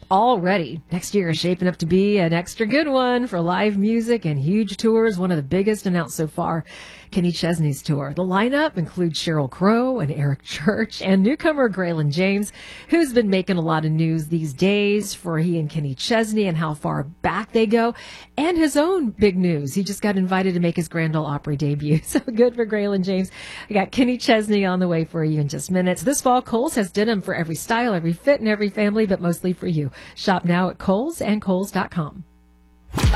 already. Next year is shaping up to be an extra good one for live music and huge tours. One of the biggest announced so far, Kenny Chesney's tour. The lineup includes Sheryl Crow and Eric Church and newcomer Graylin James, who's been making a lot of news these days for he and Kenny Chesney and how far back they go, and his own big news. He just got invited to make his Grand Ole Opry debut. So good for Graylin James. We got Kenny Chesney on the way for you in just minutes. This fall, Kohl's has denim for every style, every fit, and every family, but mostly for you. Shop now at Kohl's and Kohl's.com.